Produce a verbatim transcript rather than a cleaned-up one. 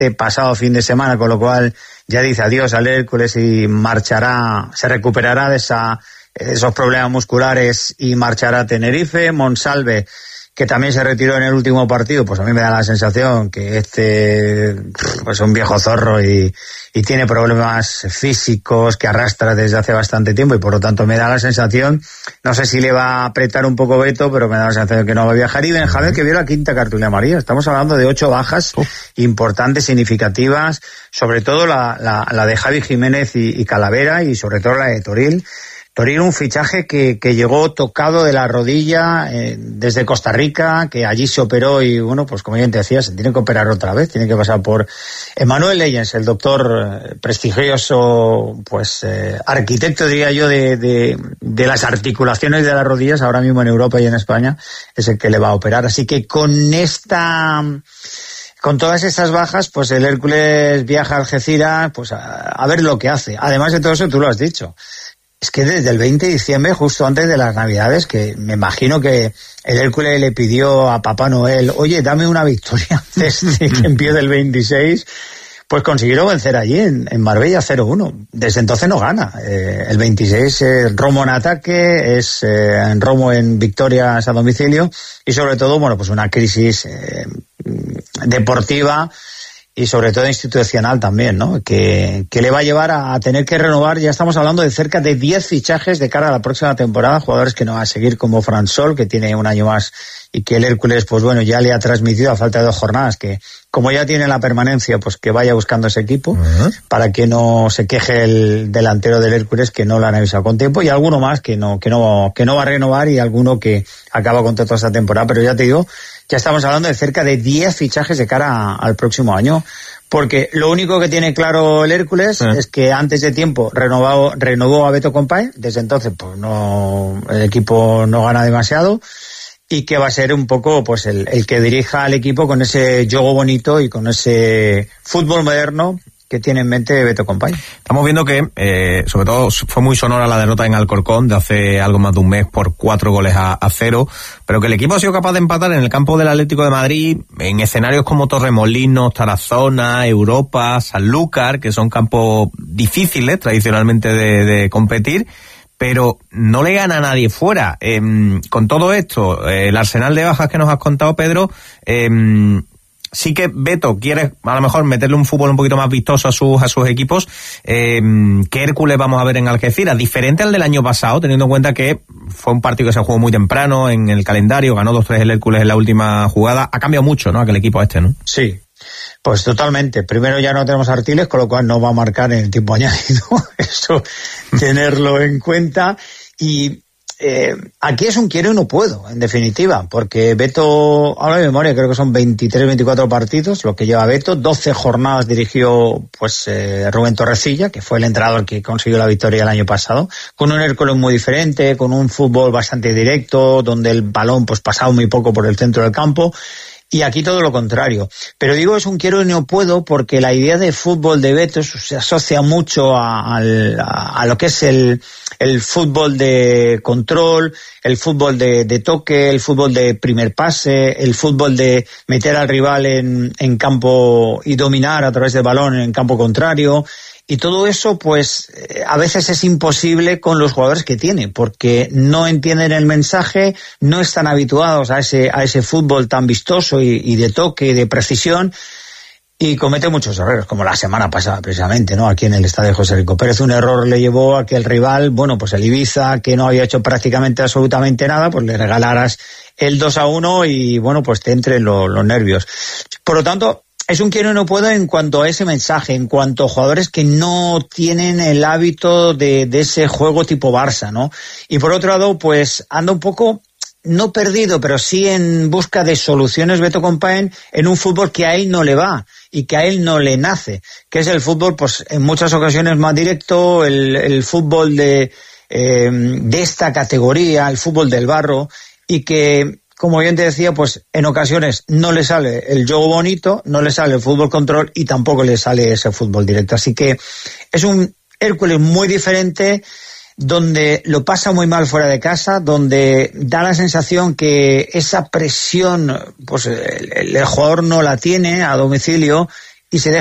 este pasado fin de semana, con lo cual ya dice adiós al Hércules y marchará, se recuperará de esa, esos problemas musculares y marchará a Tenerife. Monsalve, que también se retiró en el último partido, pues a mí me da la sensación que este pues es un viejo zorro y, y tiene problemas físicos que arrastra desde hace bastante tiempo, y por lo tanto me da la sensación, no sé si le va a apretar un poco Beto, pero me da la sensación de que no va a viajar. Y Benjamín, que vio la quinta cartulina amarilla. Estamos hablando de ocho bajas Uf. importantes, significativas, sobre todo la, la, la de Javi Jiménez y, y Calavera, y sobre todo la de Toril. Toril, un fichaje que, que llegó tocado de la rodilla eh, desde Costa Rica, que allí se operó y, bueno, pues como bien te decía, se tiene que operar otra vez, tiene que pasar por Emmanuel Leyens, el doctor eh, prestigioso, pues eh, arquitecto, diría yo, de, de, de las articulaciones de las rodillas, ahora mismo en Europa y en España, es el que le va a operar. Así que con esta... Con todas estas bajas, pues el Hércules viaja a Algeciras, pues a, a ver lo que hace. Además de todo eso, tú lo has dicho. Es que desde el veinte de diciembre, justo antes de las Navidades, que me imagino que el Hércules le pidió a Papá Noel, oye, dame una victoria desde que empiece el veintiséis, pues consiguieron vencer allí en, en Marbella cero uno. Desde entonces no gana. Eh, el veintiséis es Romo en ataque, es eh, en Romo en victorias a domicilio, y sobre todo, bueno, pues una crisis eh, deportiva y sobre todo institucional también, ¿no? Que, que le va a llevar a, a tener que renovar. Ya estamos hablando de cerca de diez fichajes de cara a la próxima temporada, jugadores que no van a seguir, como Fran Sol, que tiene un año más, y que el Hércules, pues bueno, ya le ha transmitido a falta de dos jornadas, que como ya tiene la permanencia, pues que vaya buscando ese equipo, uh-huh. para que no se queje el delantero del Hércules, que no lo han avisado con tiempo, y alguno más que no, que no, que no va a renovar, y alguno que acaba con toda esta temporada. Pero ya te digo, ya estamos hablando de cerca de diez fichajes de cara a, al próximo año, porque lo único que tiene claro el Hércules sí. es que antes de tiempo renovó, renovó a Beto Company, desde entonces pues no, el equipo no gana demasiado, y que va a ser un poco pues el, el que dirija al equipo con ese juego bonito y con ese fútbol moderno que tiene en mente Beto Company. Estamos viendo que, eh, sobre todo, fue muy sonora la derrota en Alcorcón de hace algo más de un mes por cuatro goles a, a cero, pero que el equipo ha sido capaz de empatar en el campo del Atlético de Madrid, en escenarios como Torremolinos, Tarazona, Europa, Sanlúcar, que son campos difíciles tradicionalmente de, de competir, pero no le gana a nadie fuera. Eh, con todo esto, eh, el arsenal de bajas que nos has contado, Pedro, eh, sí que Beto quiere a lo mejor meterle un fútbol un poquito más vistoso a sus a sus equipos. Eh, ¿Qué Hércules vamos a ver en Algeciras? Diferente al del año pasado, teniendo en cuenta que fue un partido que se jugó muy temprano en el calendario, ganó dos tres el Hércules en la última jugada. Ha cambiado mucho, ¿no?, aquel equipo este, ¿no? Sí. Pues totalmente. Primero, ya no tenemos Artiles, con lo cual no va a marcar en el tiempo añadido. Eso, tenerlo en cuenta. Y eh, aquí es un quiero y no puedo, en definitiva, porque Beto, ahora de memoria, creo que son veintitrés, veinticuatro partidos, lo que lleva Beto. doce jornadas dirigió pues eh, Rubén Torrecilla, que fue el entrenador que consiguió la victoria el año pasado, con un Hércules muy diferente, con un fútbol bastante directo, donde el balón pues pasaba muy poco por el centro del campo. Y aquí todo lo contrario. Pero digo, es un quiero y no puedo, porque la idea de fútbol de Beto se asocia mucho a, a, a lo que es el, el fútbol de control, el fútbol de, de toque, el fútbol de primer pase, el fútbol de meter al rival en, en campo y dominar a través del balón en campo contrario. Y todo eso, pues, a veces es imposible con los jugadores que tiene, porque no entienden el mensaje, no están habituados a ese, a ese fútbol tan vistoso y, y de toque y de precisión, y comete muchos errores, como la semana pasada precisamente, ¿no?, aquí en el estadio José Rico Pérez. Un error le llevó a que el rival, bueno, pues el Ibiza, que no había hecho prácticamente absolutamente nada, pues le regalaras el dos a uno y, bueno, pues te entren lo, los nervios. Por lo tanto, es un quiero y no puedo en cuanto a ese mensaje, en cuanto a jugadores que no tienen el hábito de, de ese juego tipo Barça, ¿no? Y por otro lado, pues anda un poco, no perdido, pero sí en busca de soluciones Beto Company en un fútbol que a él no le va y que a él no le nace, que es el fútbol, pues en muchas ocasiones más directo, el, el fútbol de, eh, de esta categoría, el fútbol del barro, y que, como bien te decía, pues en ocasiones no le sale el juego bonito, no le sale el fútbol control y tampoco le sale ese fútbol directo. Así que es un Hércules muy diferente, donde lo pasa muy mal fuera de casa, donde da la sensación que esa presión, pues el, el jugador no la tiene a domicilio, y se deja